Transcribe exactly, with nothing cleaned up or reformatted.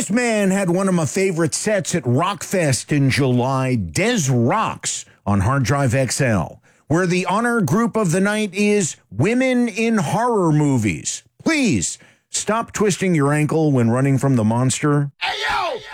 This man had one of my favorite sets at Rockfest in July, Des Rocks on Hard Drive X L, where the honor group of the night is Women in Horror Movies. Please stop twisting your ankle when running from the monster. Hey, yo!